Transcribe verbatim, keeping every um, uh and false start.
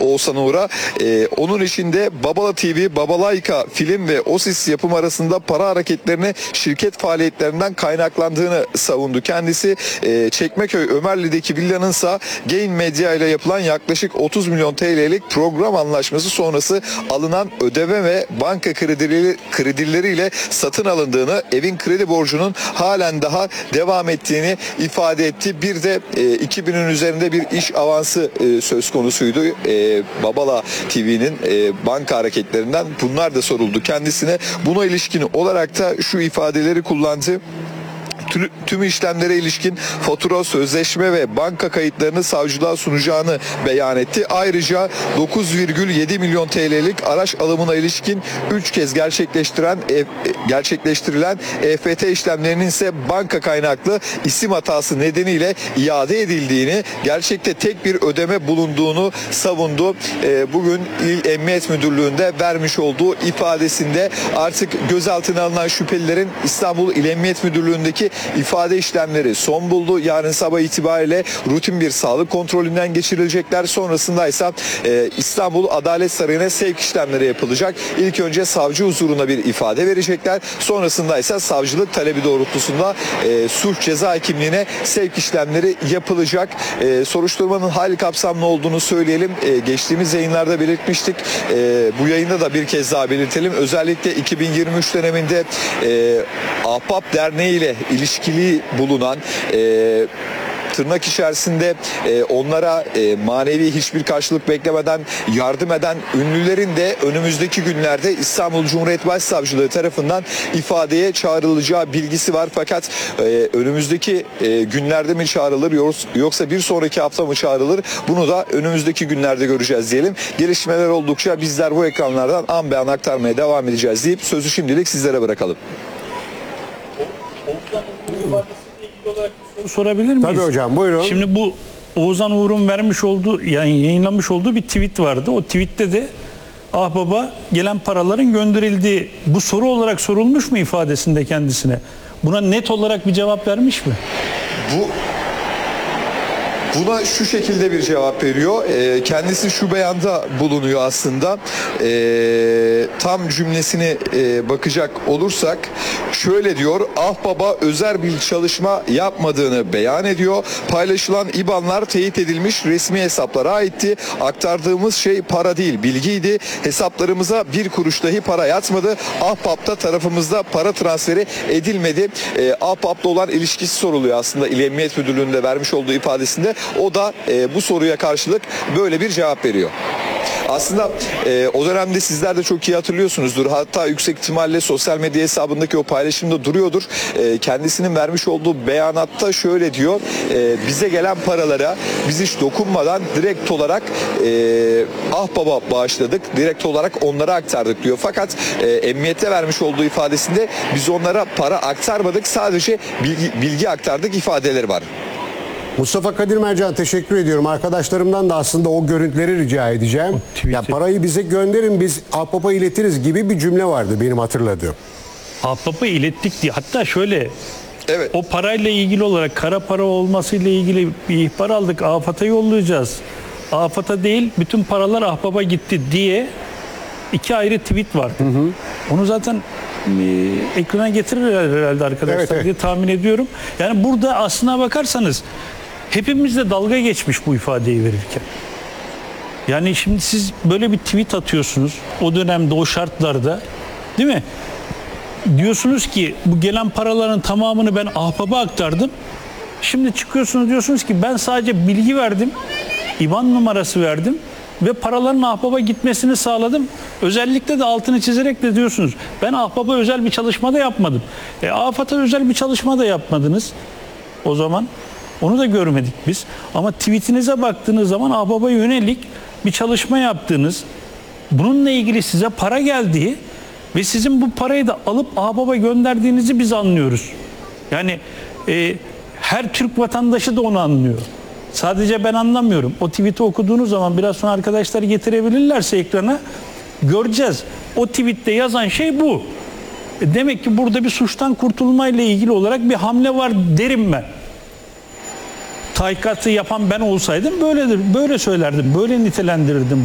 Oğuzhan Uğur'a. E, onun içinde Babala T V, Babalayka Film ve Osis Yapım arasında para hareketlerini şirket faaliyetlerinden kaynaklandığını savundu. Kendisi e, Çekmeköy Ömerli'deki villanınsa Gain Medya ile yapılan yaklaşık otuz milyon T L'lik program anlaşması sonrası alınan ödeme ve banka kredileri, kredileriyle satın alındığını, evin kredi borcunun halen daha devam ettiğini ifade etti. Bir de e, iki binin üzerinde bir iş avansı e, söz konusuydu. E, Babala T V'nin e, banka hareketlerinden bunlar da soruldu kendisine. Buna ilişkin olarak da şu ifadeleri kullandı. Tüm işlemlere ilişkin fatura, sözleşme ve banka kayıtlarını savcılığa sunacağını beyan etti. Ayrıca dokuz virgül yedi milyon T L'lik araç alımına ilişkin üç kez gerçekleştiren gerçekleştirilen E F T işlemlerinin ise banka kaynaklı isim hatası nedeniyle iade edildiğini, gerçekte tek bir ödeme bulunduğunu savundu. Bugün İl Emniyet Müdürlüğü'nde vermiş olduğu ifadesinde artık gözaltına alınan şüphelilerin İstanbul İl Emniyet Müdürlüğü'ndeki ifade işlemleri son buldu. Yarın sabah itibariyle rutin bir sağlık kontrolünden geçirilecekler. Sonrasında ise e, İstanbul Adalet Sarayı'na sevk işlemleri yapılacak. İlk önce savcı huzuruna bir ifade verecekler. Sonrasında ise savcılık talebi doğrultusunda e, sulh ceza hekimliğine sevk işlemleri yapılacak. E, soruşturmanın hali kapsamlı olduğunu söyleyelim. E, geçtiğimiz yayınlarda belirtmiştik. E, bu yayında da bir kez daha belirtelim. Özellikle iki bin yirmi üç döneminde e, Ahbap Derneği ile ilişkili bulunan e, tırnak içerisinde e, onlara e, manevi hiçbir karşılık beklemeden yardım eden ünlülerin de önümüzdeki günlerde İstanbul Cumhuriyet Başsavcılığı tarafından ifadeye çağrılacağı bilgisi var. Fakat e, önümüzdeki e, günlerde mi çağrılır yoksa bir sonraki hafta mı çağrılır? Bunu da önümüzdeki günlerde göreceğiz diyelim. Gelişmeler oldukça bizler bu ekranlardan an be an aktarmaya devam edeceğiz deyip sözü şimdilik sizlere bırakalım. Sorabilir miyiz? Tabii hocam, buyurun. Şimdi bu Oğuzhan Uğur'un vermiş olduğu, yani yayınlamış olduğu bir tweet vardı. O tweette de ah baba gelen paraların gönderildiği, bu soru olarak sorulmuş mu ifadesinde kendisine? Buna net olarak bir cevap vermiş mi? Bu Buna şu şekilde bir cevap veriyor. E, kendisi şu beyanda bulunuyor aslında. E, tam cümlesini e, bakacak olursak şöyle diyor. Ah baba özel bir çalışma yapmadığını beyan ediyor. Paylaşılan İ B A N'lar teyit edilmiş resmi hesaplara aitti. Aktardığımız şey para değil, bilgiydi. Hesaplarımıza bir kuruş dahi para yatmadı. Ahbap'ta tarafımızda para transferi edilmedi. E, Ahbap'la olan ilişkisi soruluyor aslında İl Emniyet Müdürlüğü'nde vermiş olduğu ifadesinde. O da e, bu soruya karşılık böyle bir cevap veriyor. Aslında e, o dönemde sizler de çok iyi hatırlıyorsunuzdur. Hatta yüksek ihtimalle sosyal medya hesabındaki o paylaşımda duruyordur. E, kendisinin vermiş olduğu beyanatta şöyle diyor. E, bize gelen paralara biz hiç dokunmadan direkt olarak e, ah baba bağışladık. Direkt olarak onlara aktardık diyor. Fakat e, emniyette vermiş olduğu ifadesinde biz onlara para aktarmadık. Sadece bilgi, bilgi aktardık ifadeleri var. Mustafa Kadir Mercan teşekkür ediyorum. Arkadaşlarımdan da aslında o görüntüleri rica edeceğim. Ya parayı bize gönderin, biz Ahbap'a iletiriz gibi bir cümle vardı benim hatırladığım. Ahbap'a ilettik diye. Hatta şöyle, evet, o parayla ilgili olarak kara para olmasıyla ilgili bir ihbar aldık. AFAD'a yollayacağız. AFAD'a değil, bütün paralar Ahbap'a gitti diye iki ayrı tweet var. Hı hı. Onu zaten e, ekrana getirirler herhalde arkadaşlar, evet, evet, diye tahmin ediyorum. Yani burada aslına bakarsanız hepimizle dalga geçmiş bu ifadeyi verirken. Yani şimdi siz böyle bir tweet atıyorsunuz o dönemde, o şartlarda, değil mi? Diyorsunuz ki bu gelen paraların tamamını ben Ahbap'a aktardım. Şimdi çıkıyorsunuz diyorsunuz ki ben sadece bilgi verdim, İ B A N numarası verdim ve paraların Ahbap'a gitmesini sağladım. Özellikle de altını çizerek de diyorsunuz ben Ahbap'a özel bir çalışma da yapmadım. E, AFAD'a özel bir çalışma da yapmadınız. O zaman onu da görmedik biz. Ama tweetinize baktığınız zaman Ahbap'a yönelik bir çalışma yaptığınız, bununla ilgili size para geldiği ve sizin bu parayı da alıp Ahbap'a gönderdiğinizi biz anlıyoruz. Yani e, her Türk vatandaşı da onu anlıyor. Sadece ben anlamıyorum. O tweet'i okuduğunuz zaman biraz sonra arkadaşlar getirebilirlerse ekrana göreceğiz. O tweet'te yazan şey bu. E demek ki burada bir suçtan kurtulmayla ilgili olarak bir hamle var derim ben. Tahkikatı yapan ben olsaydım böyledir, böyle söylerdim, böyle nitelendirirdim.